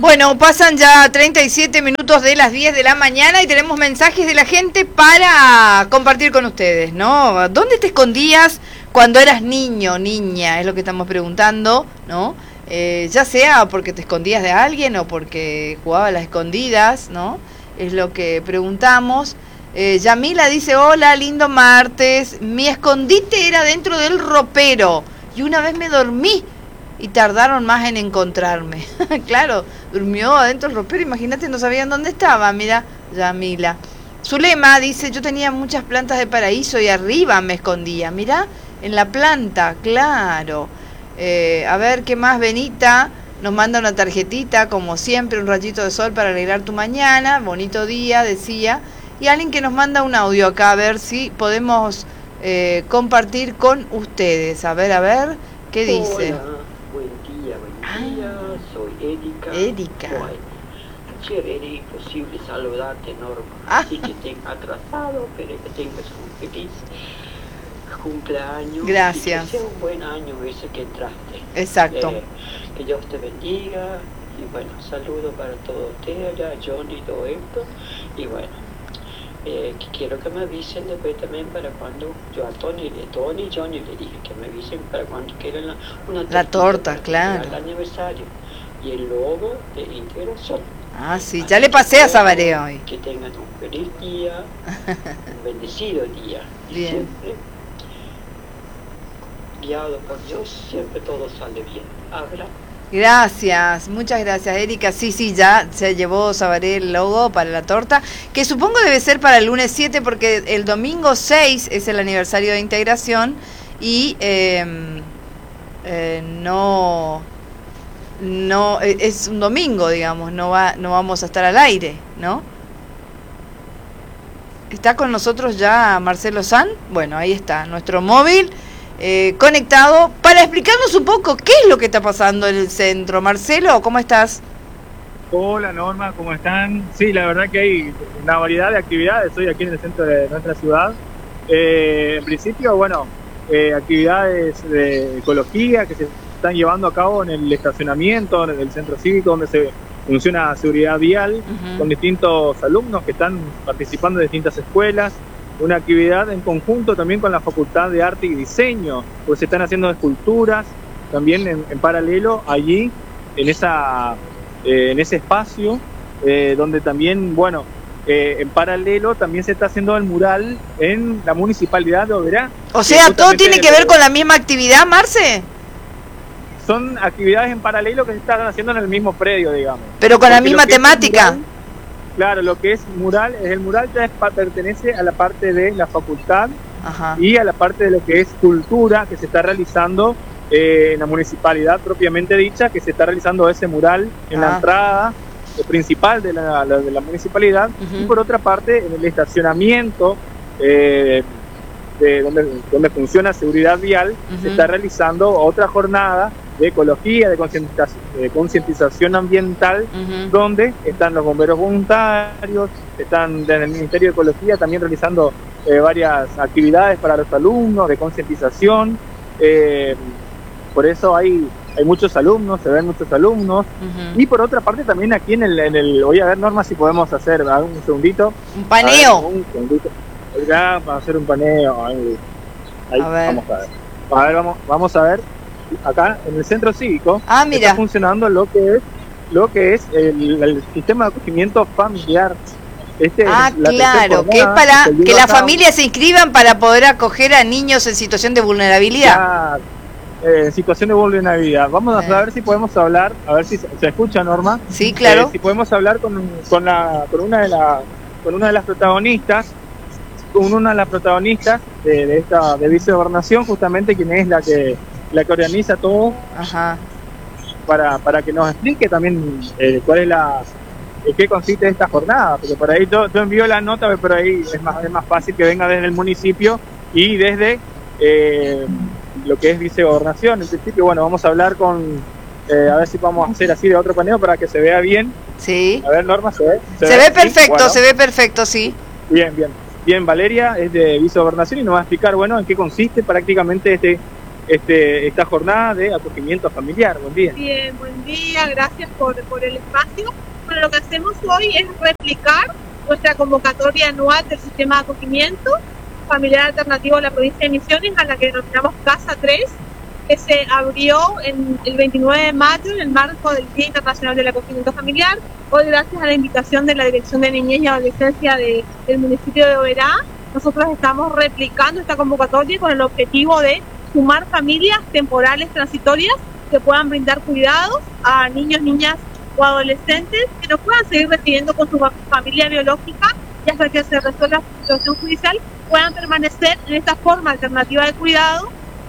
Bueno, pasan ya 37 minutos de las 10 de la mañana y tenemos mensajes de la gente para compartir con ustedes, ¿no? ¿Dónde te escondías cuando eras niño, niña? Es lo que estamos preguntando, ¿no? Ya sea porque te escondías de alguien o porque jugabas a las escondidas, ¿no? Es lo que preguntamos. Yamila dice, hola, lindo martes. Mi escondite era dentro del ropero y una vez me dormí y tardaron más en encontrarme. Claro, durmió adentro del ropero, imagínate, no sabían dónde estaba. Mira, Yamila. Zulema dice, yo tenía muchas plantas de paraíso y arriba me escondía. Mira, en la planta, claro. A ver, ¿qué más? Benita nos manda una tarjetita, como siempre, un rayito de sol para alegrar tu mañana. Bonito día, decía. Y alguien que nos manda un audio acá, a ver si podemos compartir con ustedes. A ver, ¿qué dice? Hola, buen día, soy Erika. Erika. Bueno, ayer era imposible saludarte, Norma, así que te he atrasado, pero que tengas un feliz cumpleaños. Gracias. Y que sea un buen año ese que entraste. Exacto. Que Dios te bendiga, y bueno, saludo para todos ustedes, allá, Johnny y todo esto, y bueno, que quiero que me avisen después también para cuando yo a Tony y Johnny le dije que me avisen para cuando quieran la torta, claro, el aniversario y el logo de integración. Ah, sí, ya le pasé a Sabaré hoy. Que tengan un feliz día, un bendecido día. Bien. Siempre guiado por Dios, siempre todo sale bien. Habla. Gracias, muchas gracias, Erika. Sí, ya se llevó Sabaré el logo para la torta, que supongo debe ser para el lunes 7, porque el domingo 6 es el aniversario de integración y no es un domingo, digamos, no vamos a estar al aire, ¿no? ¿Está con nosotros ya Marcelo San? Bueno, ahí está, nuestro móvil conectado para explicarnos un poco qué es lo que está pasando en el centro. Marcelo, ¿cómo estás? Hola Norma, ¿cómo están? Sí, la verdad que hay una variedad de actividades hoy aquí en el centro de nuestra ciudad. En principio, bueno, actividades de ecología que se están llevando a cabo en el estacionamiento, en el centro cívico donde se funciona seguridad vial, con distintos alumnos que están participando de distintas escuelas. Una actividad en conjunto también con la Facultad de Arte y Diseño, pues se están haciendo esculturas también en paralelo allí, en ese espacio, donde también, bueno, en paralelo también se está haciendo el mural en la Municipalidad de Oberá. O sea, ¿todo tiene que ver con la misma actividad, Marce? Son actividades en paralelo que se están haciendo en el mismo predio, digamos. Pero con la misma temática. Claro, lo que es el mural ya pertenece a la parte de la facultad. Ajá. Y a la parte de lo que es cultura que se está realizando en la municipalidad propiamente dicha, que se está realizando ese mural en la entrada principal de la municipalidad. Y por otra parte, en el estacionamiento donde funciona seguridad vial, se está realizando otra jornada de ecología, de concientización ambiental, donde están los bomberos voluntarios, están desde el Ministerio de Ecología también realizando varias actividades para los alumnos de concientización. Por eso hay muchos alumnos, se ven muchos alumnos. Y por otra parte también aquí en el voy a ver, Norma, si podemos hacer un segundito. Un paneo. Un segundito. Ya, para hacer un paneo. Ahí, a ver. Vamos a ver. Acá en el centro cívico mira, está funcionando lo que es el sistema de acogimiento familiar. Claro, que es para que las familias se inscriban para poder acoger a niños en situación de vulnerabilidad. En situación de vulnerabilidad. Vamos a ver si podemos hablar, a ver si se escucha, Norma. Sí, claro. Si podemos hablar con una de las protagonistas, de vicegobernación, justamente, quien es la que organiza todo. Ajá. Para que nos explique también cuál es qué consiste esta jornada, porque por ahí yo envío la nota, pero por ahí es más fácil que venga desde el municipio y desde lo que es vicegobernación. En principio, bueno, vamos a hablar a ver si vamos a hacer así de otro paneo para que se vea bien. Sí. A ver, Norma, ¿se ve? Se ve perfecto, sí, bueno. Se ve perfecto, sí. Bien, Valeria es de vicegobernación y nos va a explicar, bueno, en qué consiste prácticamente esta jornada de acogimiento familiar. Buen día. Bien, buen día, gracias por el espacio. Bueno, lo que hacemos hoy es replicar nuestra convocatoria anual del sistema de acogimiento familiar alternativo de la provincia de Misiones, a la que denominamos Casa 3, que se abrió el 29 de mayo en el marco del Día Internacional del Acogimiento Familiar. Hoy, gracias a la invitación de la Dirección de Niñez y Adolescencia del municipio de Oberá, nosotros estamos replicando esta convocatoria con el objetivo de sumar familias temporales transitorias que puedan brindar cuidados a niños, niñas o adolescentes que no puedan seguir residiendo con su familia biológica y hasta que se resuelva la situación judicial puedan permanecer en esta forma alternativa de cuidado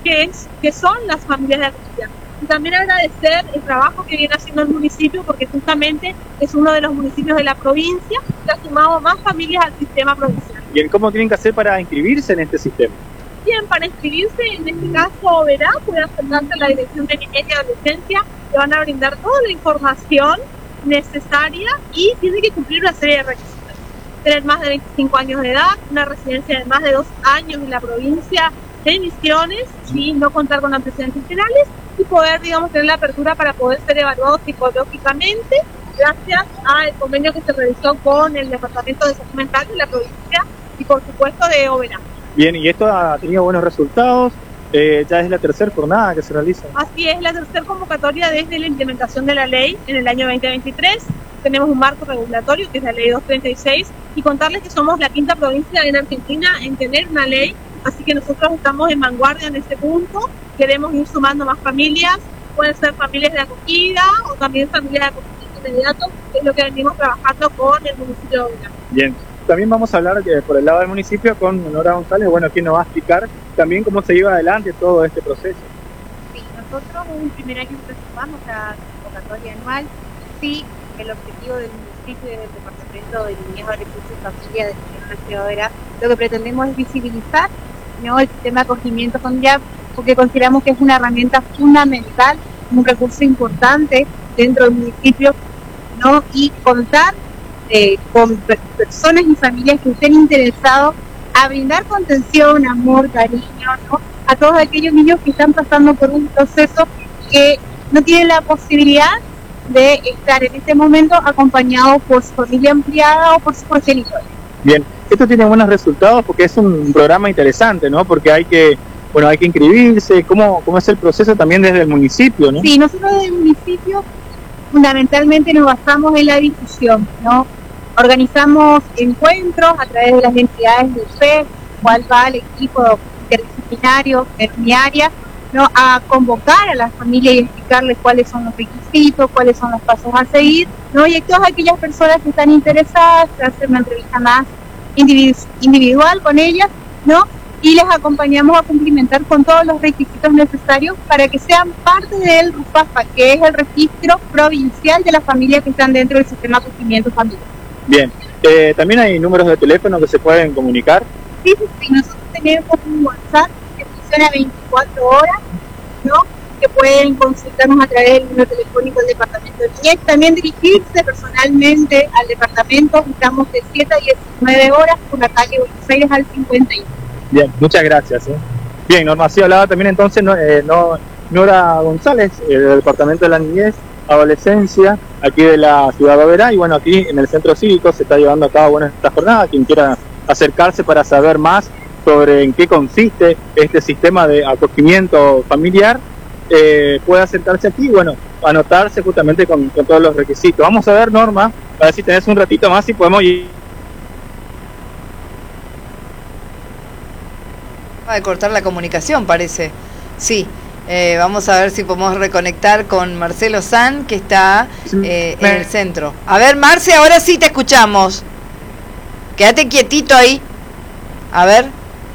que son las familias de acogida. Y también agradecer el trabajo que viene haciendo el municipio, porque justamente es uno de los municipios de la provincia que ha sumado más familias al sistema provincial. ¿Y cómo tienen que hacer para inscribirse en este sistema? Bien, para inscribirse, en este caso, Verá, puede acercarse a la Dirección de Niñez y Adolescencia, le van a brindar toda la información necesaria y tiene que cumplir una serie de requisitos. Tener más de 25 años de edad, una residencia de más de 2 años en la provincia de Misiones, y no contar con antecedentes penales y poder, tener la apertura para poder ser evaluado psicológicamente gracias al convenio que se realizó con el Departamento de Salud Mental de la provincia y, por supuesto, de Oberá. Bien, y esto ha tenido buenos resultados. Ya es la tercera jornada que se realiza. Así es, la tercera convocatoria desde la implementación de la ley en el año 2023. Tenemos un marco regulatorio que es la ley 236 y contarles que somos la quinta provincia en Argentina en tener una ley, así que nosotros estamos en vanguardia en este punto. Queremos ir sumando más familias, pueden ser familias de acogida o también familias de acogimiento inmediato, que es lo que venimos trabajando con el municipio de Oberá. Bien, también vamos a hablar por el lado del municipio con Nora González, quien nos va a explicar también cómo se lleva adelante todo este proceso. Sí, nosotros en el primer año presentamos la convocatoria anual. Sí, el objetivo del municipio y del Departamento de Niñez, Adolescencia y Familia de la ciudad de Oberá, lo que pretendemos es visibilizar, ¿no?, el sistema de acogimiento familiar, porque consideramos que es una herramienta fundamental, un recurso importante dentro del municipio, ¿no?, y contar con personas y familias que estén interesados a brindar contención, amor, cariño, ¿no?, a todos aquellos niños que están pasando por un proceso que no tienen la posibilidad de estar en este momento acompañados por su familia ampliada o por sus progenitores. Bien, esto tiene buenos resultados porque es un programa interesante, ¿no? Porque hay que inscribirse. ¿Cómo es el proceso también desde el municipio, ¿no? Sí, nosotros desde el municipio fundamentalmente nos basamos en la difusión, ¿no? Organizamos encuentros a través de las entidades de UCE, cual va el equipo interdisciplinario en mi área, ¿no?, a convocar a las familias y explicarles cuáles son los requisitos, cuáles son los pasos a seguir, ¿no?, y a todas aquellas personas que están interesadas, hacer una entrevista más individual con ellas, ¿no?, y les acompañamos a cumplimentar con todos los requisitos necesarios para que sean parte del RUFAFA, que es el registro provincial de las familias que están dentro del sistema de acogimiento familiar. Bien, también hay números de teléfono que se pueden comunicar. Sí, nosotros tenemos un WhatsApp que funciona 24 horas, ¿no?, que pueden consultarnos a través del número telefónico del Departamento de Niñez, también dirigirse personalmente al departamento. Estamos de 7 a 19 horas por la calle Buenos Aires al 51. Bien, muchas gracias. Bien, Norma, sí hablaba también entonces Nora González, del Departamento de la Niñez, Adolescencia, aquí de la ciudad de Oberá, y aquí en el Centro Cívico se está llevando a cabo esta jornada. Quien quiera acercarse para saber más sobre en qué consiste este sistema de acogimiento familiar, puede acercarse aquí y anotarse justamente con todos los requisitos. Vamos a ver, Norma, a ver si tenés un ratito más y podemos ir. Va a cortar la comunicación, parece. Sí, vamos a ver si podemos reconectar con Marcelo San, que está en el centro. A ver, Marce, ahora sí te escuchamos. Quédate quietito ahí. A ver.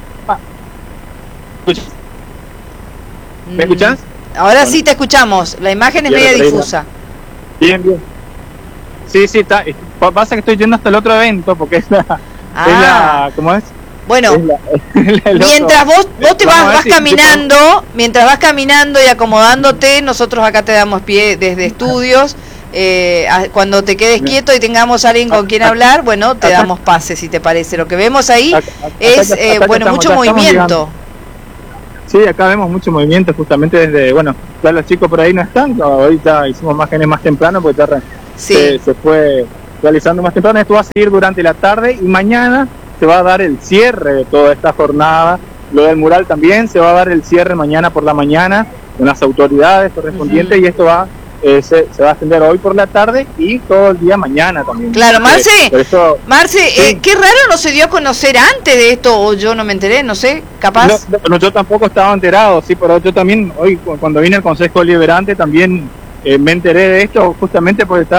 ¿Me escuchás? Ahora sí te escuchamos. La imagen es media difusa. Bien. Sí, está. Pasa que estoy yendo hasta el otro evento porque es la ¿cómo es? Bueno, mientras vos te vas caminando, mientras vas caminando y acomodándote, nosotros acá te damos pie desde estudios. Cuando te quedes quieto y tengamos a alguien con quien hablar, te damos pase, si te parece. Lo que vemos ahí es mucho movimiento. Sí, acá vemos mucho movimiento justamente desde, bueno, ya los chicos por ahí no están, hoy ya hicimos imágenes más temprano porque ya se fue realizando más temprano. Esto va a seguir durante la tarde y mañana se va a dar el cierre de toda esta jornada. Lo del mural también, se va a dar el cierre mañana por la mañana con las autoridades correspondientes, y esto se va a extender hoy por la tarde y todo el día mañana también. Claro, Marce, sí. Qué raro no se dio a conocer antes de esto, o yo no me enteré, no sé, capaz. No, yo tampoco estaba enterado, sí, pero yo también, hoy cuando vine al Consejo Deliberante también me enteré de esto justamente porque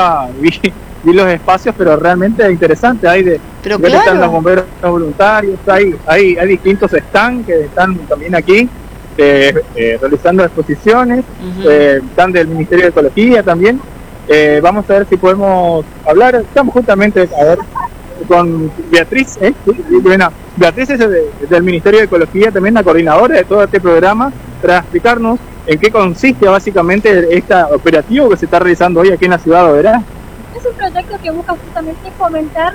vi los espacios, pero realmente es interesante. Pero claro, están los bomberos voluntarios, hay distintos stands que están también aquí realizando exposiciones, están del Ministerio de Ecología también. Vamos a ver si podemos hablar. Estamos justamente con Beatriz, Beatriz es del Ministerio de Ecología, también la coordinadora de todo este programa, para explicarnos en qué consiste básicamente este operativo que se está realizando hoy aquí en la ciudad de Oberá. Es un proyecto que busca justamente fomentar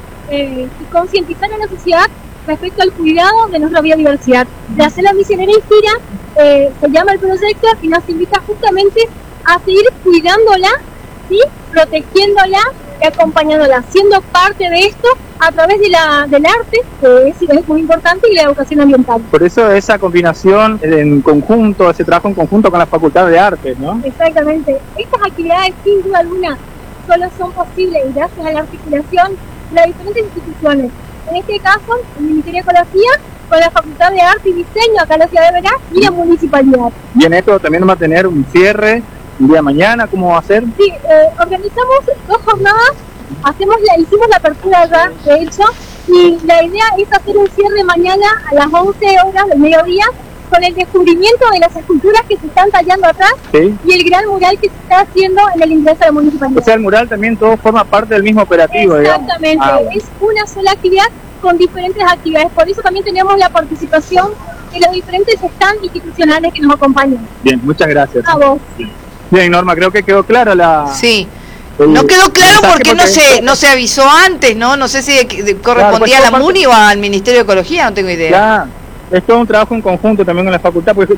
y concientizar a la sociedad respecto al cuidado de nuestra biodiversidad. La Selva Misionera Inspira se llama el proyecto, y nos invita justamente a seguir cuidándola, ¿sí? Protegiéndola y acompañándola, siendo parte de esto a través del arte, que es muy importante, y la educación ambiental. Por eso esa combinación en conjunto, ese trabajo en conjunto con la Facultad de Artes, ¿no? Exactamente. Estas actividades, sin duda alguna, solo son posibles gracias a la articulación de las diferentes instituciones. En este caso, el Ministerio de Ecología, con la Facultad de Arte y Diseño acá en la ciudad de Oberá, y la Municipalidad. Y en esto también va a tener un cierre el día de mañana. ¿Cómo va a ser? Sí, organizamos 2 jornadas, hicimos la apertura ya, de hecho, y la idea es hacer un cierre mañana a las 11 horas del mediodía, con el descubrimiento de las esculturas que se están tallando atrás, ¿sí? Y el gran mural que se está haciendo en el ingreso de la municipalidad. O sea, el mural también todo forma parte del mismo operativo. Exactamente, es una sola actividad con diferentes actividades, por eso también tenemos la participación de los diferentes stands institucionales que nos acompañan. Bien, muchas gracias. A vos. Bien, Norma, creo que quedó claro Sí. No quedó claro porque no se avisó antes, ¿no? No sé si correspondía a la MUNI o al Ministerio de Ecología, no tengo idea. Ya, es todo un trabajo en conjunto también con la facultad, porque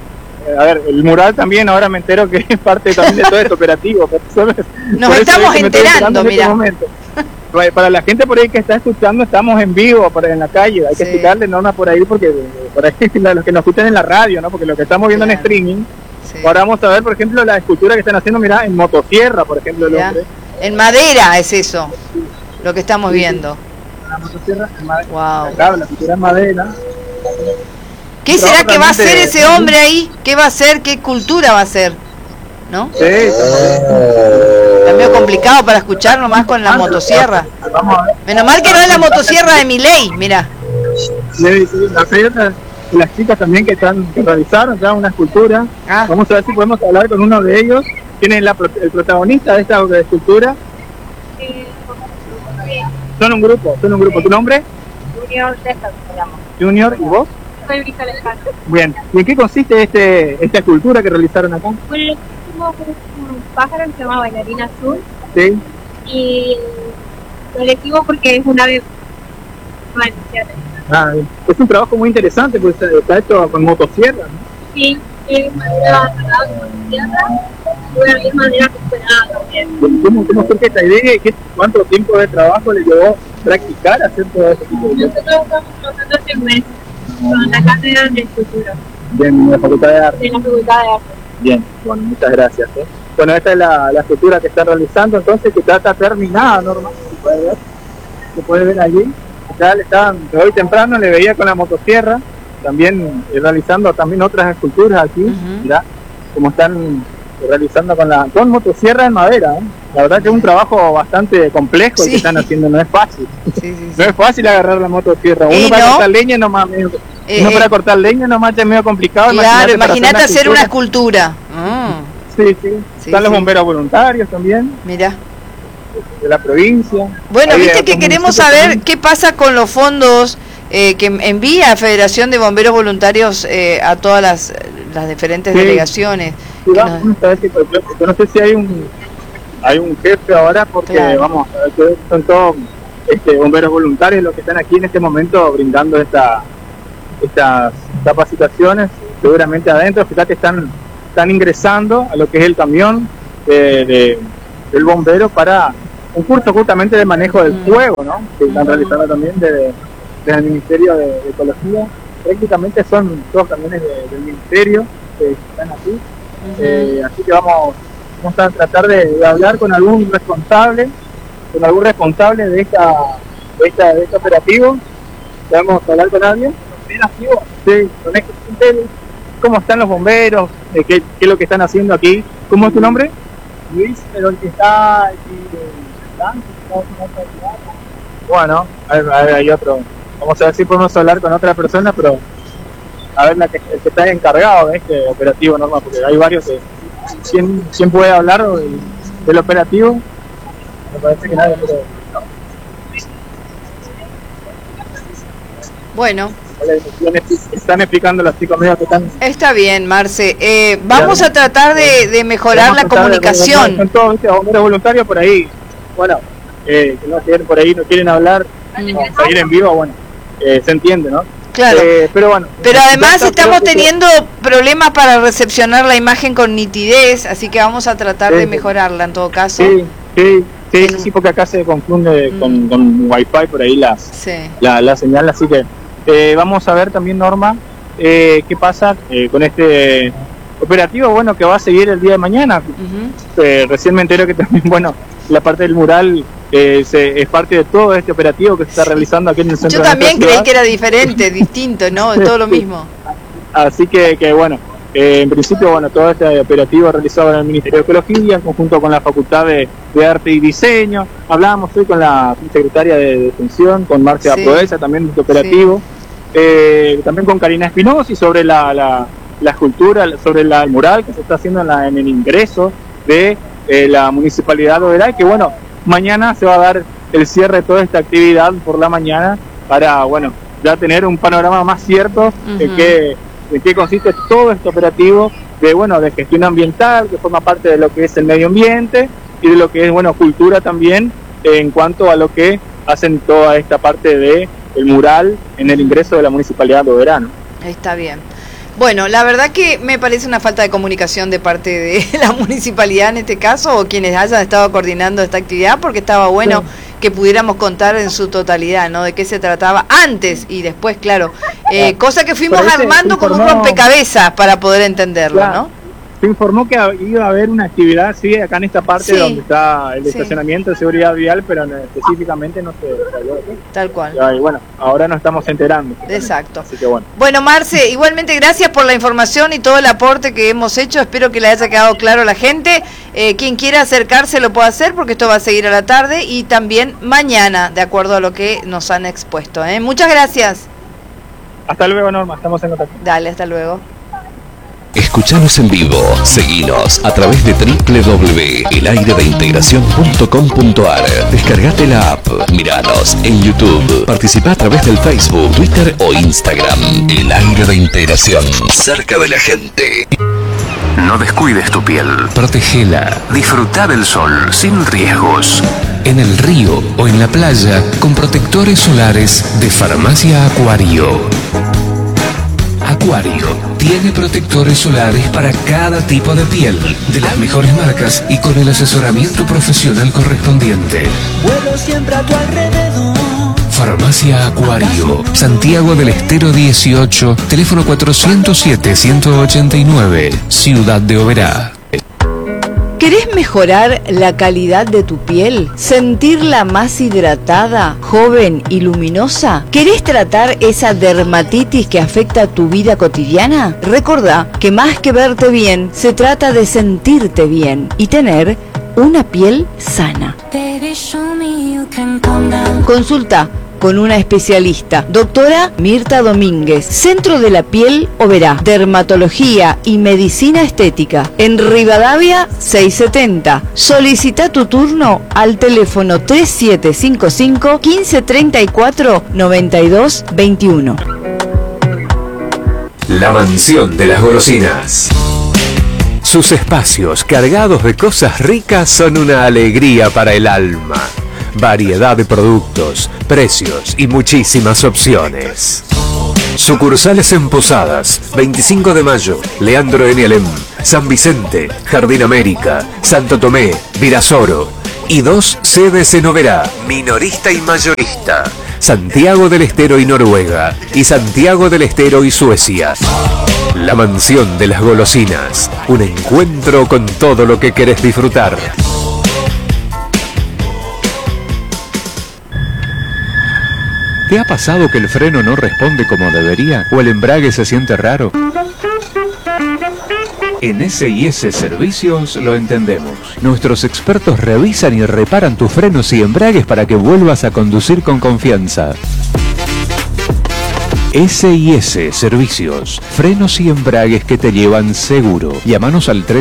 a ver, el mural también ahora me entero que es parte también de todo este operativo. Nos estamos enterando, mira. Para la gente por ahí que está escuchando, estamos en vivo en la calle, hay que explicarle, Norma, por ahí, porque por ahí los que nos escuchan en la radio, ¿no? Porque lo que estamos viendo en streaming. Ahora vamos a ver, por ejemplo, la escultura que están haciendo, mirá, en motosierra, por ejemplo, el hombre. En madera es eso, lo que estamos viendo. La motosierra en madera. Wow. Claro, la escultura en madera. ¿Qué será que va a hacer ese hombre ahí? ¿Qué va a hacer? ¿Qué cultura va a hacer? ¿No? Sí. Está medio complicado para escuchar nomás con la motosierra. Menos mal que no es la motosierra de Milei, mira. Las chicas también que realizaron ya una escultura. Vamos a ver si podemos hablar con uno de ellos. ¿Quién es el protagonista de esta escultura? Son un grupo. ¿Tu nombre? Junior César, se llama. Junior, ¿y vos? Soy Brisa Alejandro. Bien, ¿y en qué consiste esta escultura que realizaron acá? Bueno, hicimos un pájaro que se llama Bailarina Azul. Sí. Y lo elegimos porque es una ave. Es un trabajo muy interesante, pues está hecho con motosierra, ¿no? Sí, es madera cargada con motosierra, y es madera recuperada también. ¿Cómo surge esta idea y cuánto tiempo de trabajo le llevó practicar hacer todo eso? Nosotros estamos trabajando hace un mes con la cátedra de escultura. Bien, en la Facultad de Arte. En la Facultad de Arte. Bien, bueno, muchas gracias. Bueno, esta es la escultura que está realizando, entonces, que está terminada, Norma, se puede ver allí. Ya hoy temprano le veía con la motosierra, también realizando también otras esculturas aquí, mirá, como están realizando con motosierra en madera, ¿eh? La verdad que es un trabajo bastante complejo el que están haciendo, no es fácil. No es fácil agarrar la motosierra. Uno para cortar leña nomás es medio complicado. Claro, imagínate hacer una escultura. Sí. Están los bomberos voluntarios también. Mirá. De la provincia. Bueno, viste que queremos saber qué pasa con los fondos que envía Federación de Bomberos Voluntarios a todas las diferentes delegaciones. Sí, yo no sé si hay un jefe ahora, porque vamos a ver que son todos bomberos voluntarios los que están aquí en este momento brindando esta estas capacitaciones seguramente adentro. Fíjate, están ingresando a lo que es el camión del bombero para un curso justamente de manejo del fuego, ¿no? Que están realizando también desde el Ministerio de Ecología. Prácticamente son todos camiones del Ministerio que están aquí. Así que vamos a tratar de hablar con algún responsable de este operativo. Vamos a hablar con alguien. Sí, con este, ¿cómo están los bomberos? ¿Qué es lo que están haciendo aquí? ¿Cómo es tu nombre? Luis, pero el que está aquí, bueno, a ver, hay otro. Vamos a ver si podemos hablar con otra persona, pero a ver el que está encargado de este operativo, Norma, porque hay varios. ¿Quién puede hablar del operativo? Me parece que nadie, pero no. Bueno. Están explicando los chicos medios que están... Está bien, Marce. Vamos a tratar de mejorar la comunicación. Son todos bomberos voluntarios por ahí. Bueno, que no quieren por ahí, no quieren hablar, salir en vivo, bueno, se entiende, ¿no? Claro. Pero bueno. Pero además estamos teniendo problemas para recepcionar la imagen con nitidez, así que vamos a tratar de mejorarla en todo caso. Sí, porque acá se confunde con Wi-Fi por ahí la señal, así que vamos a ver también, Norma, qué pasa con este operativo, bueno, que va a seguir el día de mañana. Recién me entero que también, bueno, la parte del mural es parte de todo este operativo que se está realizando aquí en el centro. Yo también creí que era diferente, distinto, ¿no? Es todo lo mismo. Así que bueno, en principio, bueno, todo este operativo realizado en el Ministerio de Ecología, en conjunto con la Facultad de Arte y Diseño. Hablábamos hoy con la secretaria de Detención, con Marcia Proeza, también de este operativo. También con Karina Espinosi sobre la escultura, sobre el mural que se está haciendo en el ingreso de la Municipalidad de Oberá, que bueno, mañana se va a dar el cierre de toda esta actividad por la mañana para, bueno, ya tener un panorama más cierto de qué consiste todo este operativo de gestión ambiental, que forma parte de lo que es el medio ambiente y de lo que es, bueno, cultura también, en cuanto a lo que hacen toda esta parte de el mural en el ingreso de la Municipalidad de Oberá. Está bien. Bueno, la verdad que me parece una falta de comunicación de parte de la municipalidad en este caso, o quienes hayan estado coordinando esta actividad, porque estaba bueno que pudiéramos contar en su totalidad, ¿no? De qué se trataba antes y después, claro. Cosa que fuimos armando como un rompecabezas para poder entenderlo, ¿no? Se informó que iba a haber una actividad, acá en esta parte donde está el estacionamiento de seguridad vial, pero específicamente no se habló de eso. Tal cual. Y bueno, ahora nos estamos enterando. Exacto. Así que bueno. Bueno, Marce, igualmente gracias por la información y todo el aporte que hemos hecho. Espero que le haya quedado claro a la gente. Quien quiera acercarse lo puede hacer, porque esto va a seguir a la tarde y también mañana, de acuerdo a lo que nos han expuesto. Muchas gracias. Hasta luego, Norma. Estamos en contacto. Dale, hasta luego. Escuchanos en vivo, seguinos a través de www.elayredeintegracion.com.ar. Descargate la app, miranos en YouTube, participa a través del Facebook, Twitter o Instagram. El Aire de Integración, cerca de la gente. No descuides tu piel, protégela, disfruta del sol sin riesgos. En el río o en la playa, con protectores solares de Farmacia Acuario. Acuario tiene protectores solares para cada tipo de piel, de las mejores marcas y con el asesoramiento profesional correspondiente. Vuelo siempre a tu alrededor. Farmacia Acuario, Santiago del Estero 18, teléfono 407-189, Ciudad de Oberá. ¿Querés mejorar la calidad de tu piel? ¿Sentirla más hidratada, joven y luminosa? ¿Querés tratar esa dermatitis que afecta tu vida cotidiana? Recordá que más que verte bien, se trata de sentirte bien y tener una piel sana. Consulta con una especialista, doctora Mirta Domínguez, Centro de la Piel Oberá, Dermatología y Medicina Estética, en Rivadavia 670. Solicita tu turno al teléfono 3755 1534 9221. La mansión de las golosinas. Sus espacios cargados de cosas ricas son una alegría para el alma. Variedad de productos, precios y muchísimas opciones. Sucursales en Posadas, 25 de mayo, Leandro N. Alem, San Vicente, Jardín América, Santo Tomé, Virasoro. Y 2 sedes en Oberá, minorista y mayorista, Santiago del Estero y Noruega, y Santiago del Estero y Suecia. La mansión de las golosinas, un encuentro con todo lo que querés disfrutar. ¿Te ha pasado que el freno no responde como debería o el embrague se siente raro? En S&S Servicios lo entendemos. Nuestros expertos revisan y reparan tus frenos y embragues para que vuelvas a conducir con confianza. S&S Servicios, frenos y embragues que te llevan seguro. Llámanos al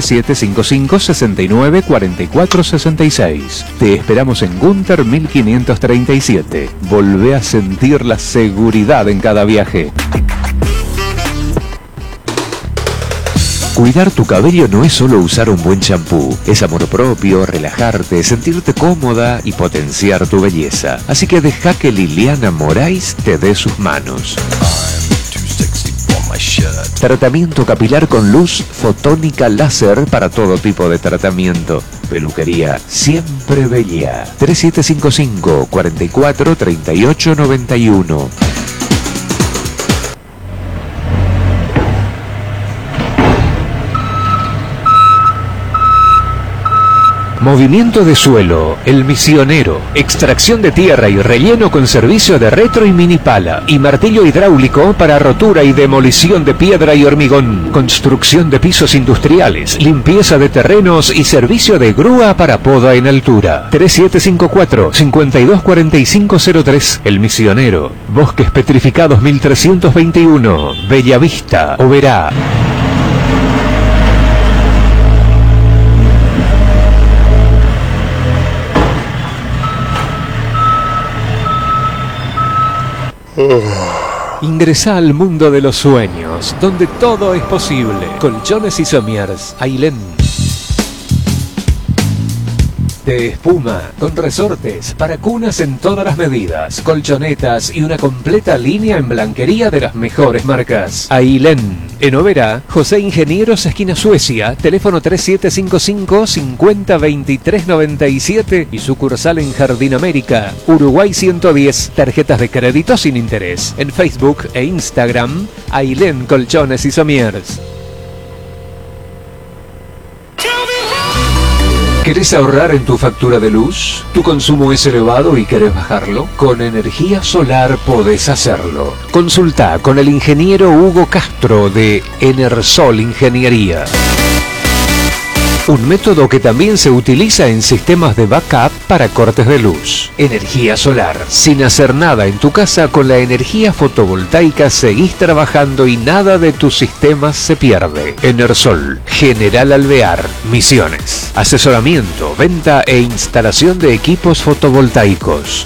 3755-694466. Te esperamos en Gunter 1537. Volvé a sentir la seguridad en cada viaje. Cuidar tu cabello no es solo usar un buen champú, es amor propio, relajarte, sentirte cómoda y potenciar tu belleza. Así que deja que Liliana Moraes te dé sus manos. Tratamiento capilar con luz fotónica láser para todo tipo de tratamiento. Peluquería siempre bella. 3755 44 38 91. Movimiento de suelo, El Misionero, extracción de tierra y relleno con servicio de retro y mini pala y martillo hidráulico para rotura y demolición de piedra y hormigón, construcción de pisos industriales, limpieza de terrenos y servicio de grúa para poda en altura. 3754-524503, El Misionero, Bosques Petrificados 1321, Bellavista, Oberá. Ingresa al mundo de los sueños, donde todo es posible. Colchones y Somiers, Ailén. De espuma, con resortes, para cunas en todas las medidas, colchonetas y una completa línea en blanquería de las mejores marcas. Ailén. En Oberá, José Ingenieros, esquina Suecia, teléfono 3755-502397 y sucursal en Jardín América, Uruguay 110, tarjetas de crédito sin interés. En Facebook e Instagram, Ailén Colchones y Somiers. ¿Querés ahorrar en tu factura de luz? ¿Tu consumo es elevado y querés bajarlo? Con energía solar podés hacerlo. Consulta con el ingeniero Hugo Castro de Enersol Ingeniería. Un método que también se utiliza en sistemas de backup para cortes de luz. Energía solar. Sin hacer nada en tu casa, con la energía fotovoltaica seguís trabajando y nada de tus sistemas se pierde. Enersol, General Alvear, Misiones. Asesoramiento, venta e instalación de equipos fotovoltaicos.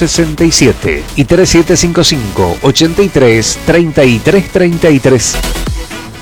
3764-372567 y 3755-83-3333.